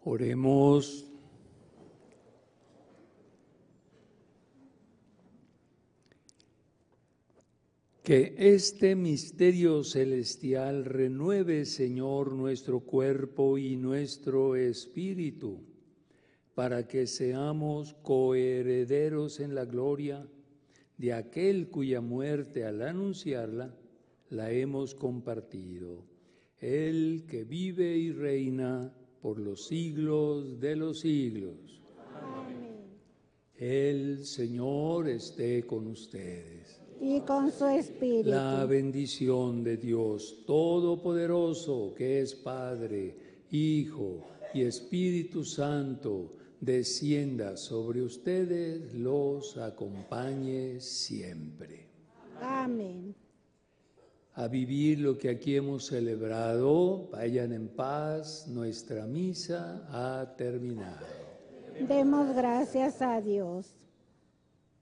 Oremos. Que este misterio celestial renueve, Señor, nuestro cuerpo y nuestro espíritu, para que seamos coherederos en la gloria de aquel cuya muerte al anunciarla la hemos compartido. Él que vive y reina por los siglos de los siglos. Amén. El Señor esté con ustedes. Y con su espíritu. La bendición de Dios Todopoderoso, que es Padre, Hijo y Espíritu Santo, descienda sobre ustedes, los acompañe siempre. Amén. A vivir lo que aquí hemos celebrado, vayan en paz, nuestra misa ha terminado. Demos gracias a Dios.